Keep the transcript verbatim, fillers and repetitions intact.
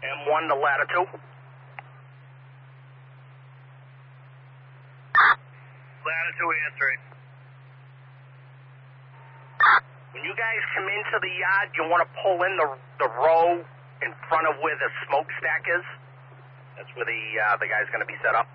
M one to ladder two. Ladder two answering. When you guys come into the yard, you want to pull in the the row in front of where the smokestack is. That's where the uh, the guy's going to be set up.